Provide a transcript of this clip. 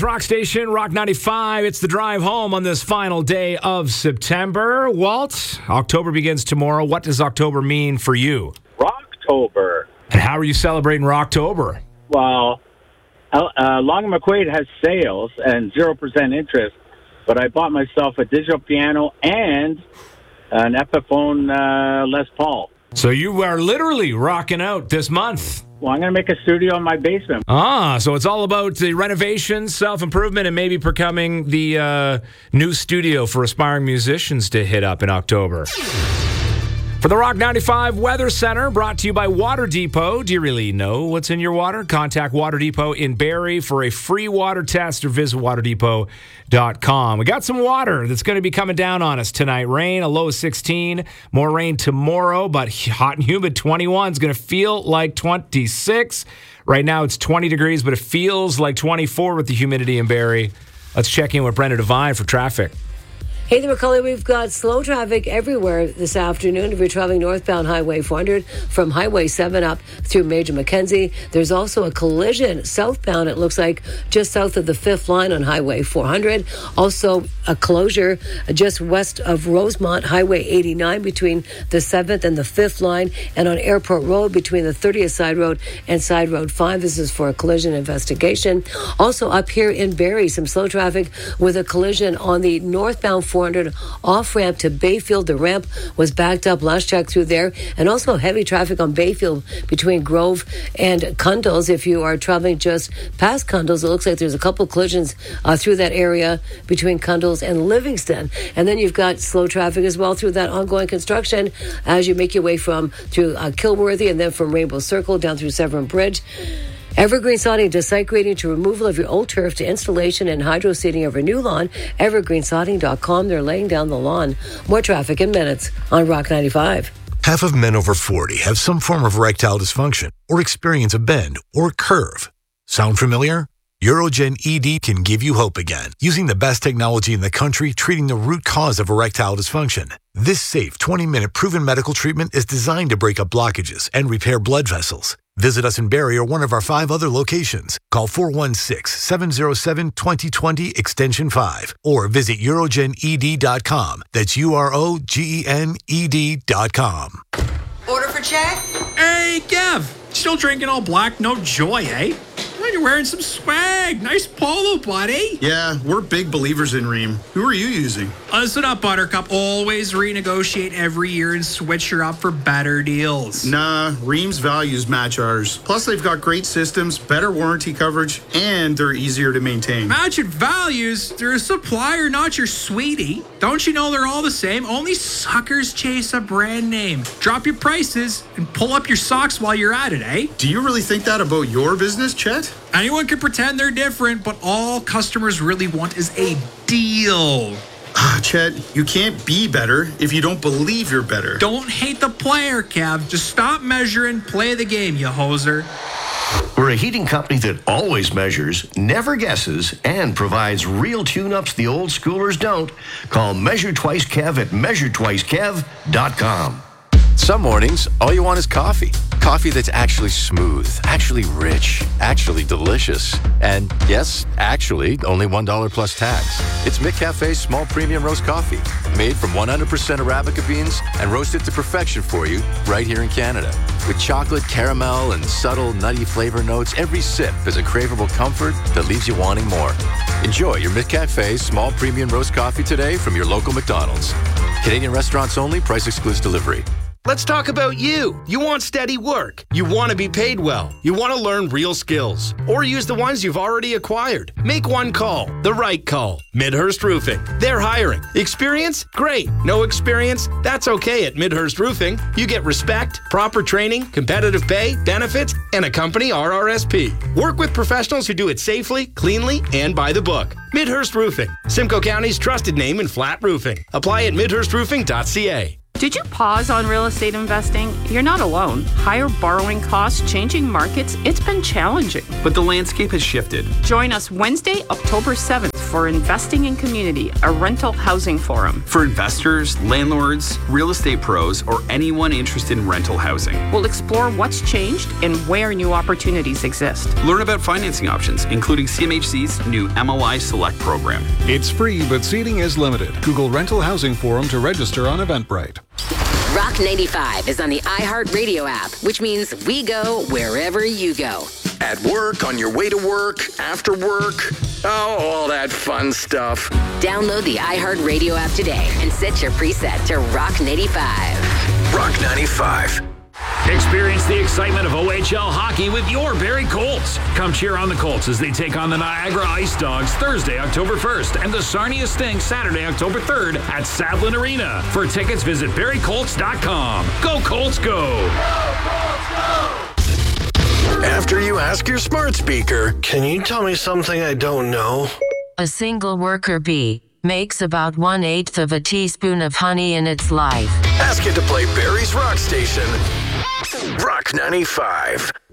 rock station, Rock 95. It's the drive home on this final day of September. Walt, October begins tomorrow. What does October mean for you? Rocktober. And how are you celebrating Rocktober? Well, Long McQuaid has sales and 0% interest, but I bought myself a digital piano and an Epiphone Les Paul. So you are literally rocking out this month. Well, I'm going to make a studio in my basement. So it's all about the renovation, self-improvement, and maybe becoming the new studio for aspiring musicians to hit up in October. For the Rock 95 Weather Center, brought to you by Water Depot. Do you really know what's in your water? Contact Water Depot in Barrie for a free water test or visit waterdepot.com. We got some water that's going to be coming down on us tonight. Rain, a low of 16. More rain tomorrow, but hot and humid 21. It's going to feel like 26. Right now it's 20 degrees, but it feels like 24 with the humidity in Barrie. Let's check in with Brenda Devine for traffic. Hey there, McCully. We've got slow traffic everywhere this afternoon. If you're traveling northbound Highway 400 from Highway 7 up through Major Mackenzie, there's also a collision southbound, it looks like, just south of the 5th line on Highway 400. Also, a closure just west of Rosemont, Highway 89 between the 7th and the 5th line, and on Airport Road between the 30th Side Road and Side Road 5. This is for a collision investigation. Also, up here in Barrie, some slow traffic with a collision on the northbound 400 off-ramp to Bayfield. The ramp was backed up. Last check through there. And also heavy traffic on Bayfield between Grove and Cundles. If you are traveling just past Cundles, it looks like there's a couple collisions through that area between Cundles and Livingston. And then you've got slow traffic as well through that ongoing construction as you make your way through Kilworthy and then from Rainbow Circle down through Severn Bridge. Evergreen Sodding to site grading to removal of your old turf to installation and hydro seeding of your new lawn. Evergreensodding.com. They're laying down the lawn. More traffic in minutes on Rock 95. Half of men over 40 have some form of erectile dysfunction or experience a bend or curve. Sound familiar? Urogen ED can give you hope again, using the best technology in the country treating the root cause of erectile dysfunction. This safe 20-minute proven medical treatment is designed to break up blockages and repair blood vessels. Visit us in Barrie or one of our 5 other locations. Call 416-707-2020 extension 5 or visit urogened.com. That's urogened.com. Order for check? Hey, Kev. Still drinking all black, no joy, eh? Well, you're wearing some swag. Nice polo, buddy. Yeah, we're big believers in Rheem. Who are you using? Listen up, Buttercup. Always renegotiate every year and switch her up for better deals. Nah, Rheem's values match ours. Plus, they've got great systems, better warranty coverage, and they're easier to maintain. Matching values? They're a supplier, not your sweetie. Don't you know they're all the same? Only suckers chase a brand name. Drop your prices and pull up your socks while you're at it, eh? Do you really think that about your business, Chet? Anyone can pretend they're different, but all customers really want is a deal. Chet, you can't be better if you don't believe you're better. Don't hate the player, Kev. Just stop measuring, play the game, you hoser. We're a heating company that always measures, never guesses, and provides real tune-ups the old schoolers don't. Call Measure Twice Kev at measuretwicekev.com. Some mornings, all you want is coffee. Coffee that's actually smooth, actually rich, actually delicious. And yes, actually, only $1 plus tax. It's McCafe's small premium roast coffee, made from 100% Arabica beans and roasted to perfection for you right here in Canada. With chocolate, caramel, and subtle nutty flavor notes, every sip is a craveable comfort that leaves you wanting more. Enjoy your McCafe small premium roast coffee today from your local McDonald's. Canadian restaurants only, price excludes delivery. Let's talk about you. You want steady work. You want to be paid well. You want to learn real skills. Or use the ones you've already acquired. Make one call. The right call. Midhurst Roofing. They're hiring. Experience? Great. No experience? That's okay at Midhurst Roofing. You get respect, proper training, competitive pay, benefits, and a company RRSP. Work with professionals who do it safely, cleanly, and by the book. Midhurst Roofing. Simcoe County's trusted name in flat roofing. Apply at midhurstroofing.ca. Did you pause on real estate investing? You're not alone. Higher borrowing costs, changing markets, it's been challenging. But the landscape has shifted. Join us Wednesday, October 7th for Investing in Community, a rental housing forum. For investors, landlords, real estate pros, or anyone interested in rental housing. We'll explore what's changed and where new opportunities exist. Learn about financing options, including CMHC's new MLI Select program. It's free, but seating is limited. Google Rental Housing Forum to register on Eventbrite. Rock 95 is on the iHeartRadio app, which means we go wherever you go. At work, on your way to work, after work, all that fun stuff. Download the iHeartRadio app today and set your preset to Rock 95. Rock 95. Experience the excitement of OHL hockey with your Barrie Colts. Come cheer on the Colts as they take on the Niagara Ice Dogs Thursday, October 1st, and the Sarnia Sting Saturday, October 3rd at Savlin Arena. For tickets, visit BarrieColts.com. Go Colts, go! Go Colts, go! After you ask your smart speaker, can you tell me something I don't know? A single worker bee makes about 1/8 of a teaspoon of honey in its life. Ask it to play Barrie's Rock Station. Rock 95.